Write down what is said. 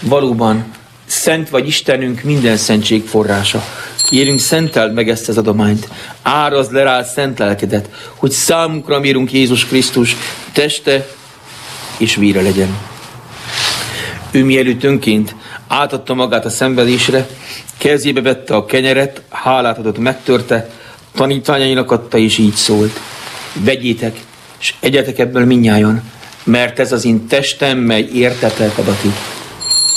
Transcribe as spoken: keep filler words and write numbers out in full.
valóban szent vagy Istenünk, minden szentség forrása. Kérünk, szenteld meg ezt az adományt, árazd le rá szent lelkedet, hogy számunkra mérünk Jézus Krisztus teste és vére legyen. Ő mielőtt önként átadta magát a szenvedésre, kezébe vette a kenyeret, hálát adott, megtörte, tanítványainak adta, és így szólt: vegyétek, és egyetek ebből mindnyájan, mert ez az én testem, mely értetek adatik.